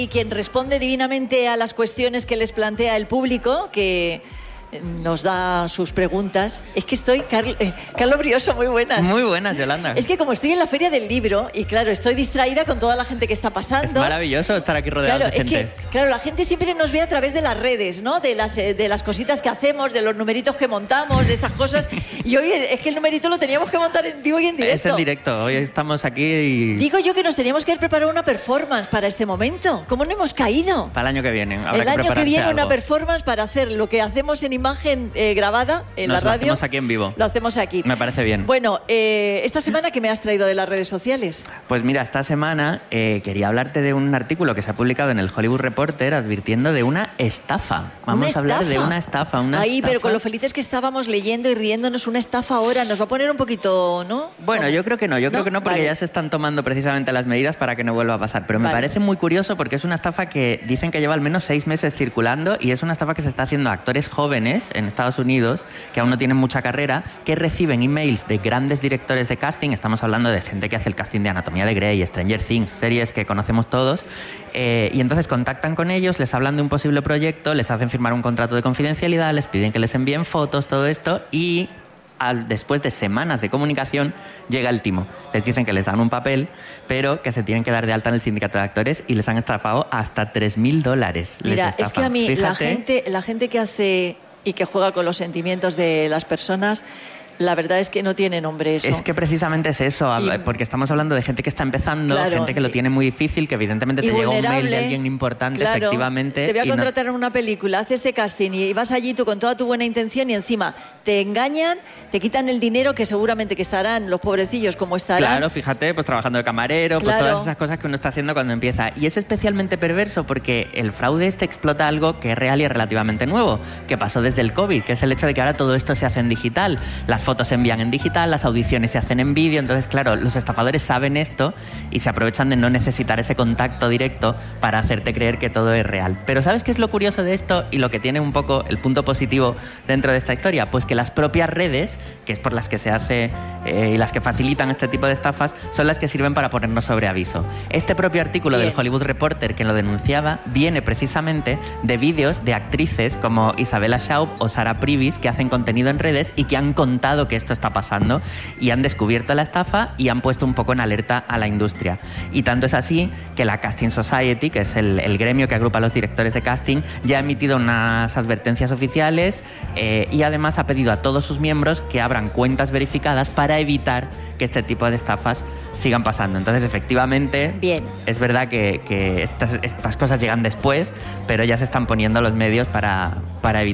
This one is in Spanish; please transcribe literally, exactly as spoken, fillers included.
Y quien responde divinamente a las cuestiones que les plantea el público, que nos da sus preguntas. Es que estoy... Carl, eh, Carlos Brioso, muy buenas. Muy buenas, Yolanda. Es que como estoy en la Feria del Libro, y claro, estoy distraída con toda la gente que está pasando. Es maravilloso estar aquí rodeado claro, de gente. Es que, claro, la gente siempre nos ve a través de las redes, ¿no? De las, de las cositas que hacemos, de los numeritos que montamos, de esas cosas. Y hoy es que el numerito lo teníamos que montar en vivo y en directo. Es en directo. Hoy estamos aquí y... Digo yo que nos teníamos que haber preparado una performance para este momento. ¿Cómo no hemos caído? Para el año que viene. Habrá el año que, que viene algo. Una performance para hacer lo que hacemos en imagen eh, grabada en Nos la radio. Lo hacemos aquí en vivo. Lo hacemos aquí. Me parece bien. Bueno, eh, esta semana, ¿qué me has traído de las redes sociales? Pues mira, esta semana eh, quería hablarte de un artículo que se ha publicado en el Hollywood Reporter advirtiendo de una estafa. Vamos ¿Una a hablar estafa? de una estafa. Una Ahí, estafa. pero con lo felices que estábamos leyendo y riéndonos, una estafa ahora nos va a poner un poquito, ¿no? Bueno, yo creo que no, yo ¿No? creo que no, porque Vale. ya se están tomando precisamente las medidas para que no vuelva a pasar. Pero me Vale. parece muy curioso porque es una estafa que dicen que lleva al menos seis meses circulando y es una estafa que se está haciendo a actores jóvenes en Estados Unidos que aún no tienen mucha carrera, que reciben emails de grandes directores de casting. Estamos hablando de gente que hace el casting de Anatomía de Grey, Stranger Things, series que conocemos todos. Eh, y entonces contactan con ellos, les hablan de un posible proyecto, les hacen firmar un contrato de confidencialidad, les piden que les envíen fotos, todo esto, y al, después de semanas de comunicación llega el timo. Les dicen que les dan un papel, pero que se tienen que dar de alta en el sindicato de actores y les han estafado hasta tres mil dólares. Mira, es que a mí la Fíjate. gente, la gente que hace y que juega con los sentimientos de las personas, la verdad es que no tiene nombre eso. Es que precisamente es eso, Y, porque estamos hablando de gente que está empezando, claro, gente que lo tiene muy difícil, que evidentemente te llega un mail de alguien importante, claro, efectivamente. Te voy a y no- contratar en una película, haces este casting y vas allí tú con toda tu buena intención y encima te engañan, te quitan el dinero que seguramente que estarán los pobrecillos como estarán. Claro, fíjate, pues trabajando de camarero, Claro. pues todas esas cosas que uno está haciendo cuando empieza. Y es especialmente perverso porque el fraude este explota algo que es real y es relativamente nuevo, que pasó desde el COVID, que es el hecho de que ahora todo esto se hace en digital. Las fotos se envían en digital, las audiciones se hacen en vídeo, entonces claro, los estafadores saben esto y se aprovechan de no necesitar ese contacto directo para hacerte creer que todo es real. Pero ¿sabes qué es lo curioso de esto y lo que tiene un poco el punto positivo dentro de esta historia? Pues que las propias redes, que es por las que se hace eh, y las que facilitan este tipo de estafas, son las que sirven para ponernos sobre aviso. Este propio artículo Bien. del Hollywood Reporter que lo denunciaba viene precisamente de vídeos de actrices como Isabella Schaub o Sarah Privis que hacen contenido en redes y que han contado que esto está pasando y han descubierto la estafa y han puesto un poco en alerta a la industria. Y tanto es así que la Casting Society, que es el, el gremio que agrupa a los directores de casting, ya ha emitido unas advertencias oficiales eh, y además ha pedido a todos sus miembros que abran cuentas verificadas para evitar que este tipo de estafas sigan pasando. Entonces, efectivamente, Bien. es verdad que, que estas, estas cosas llegan después, pero ya se están poniendo los medios para, para evitar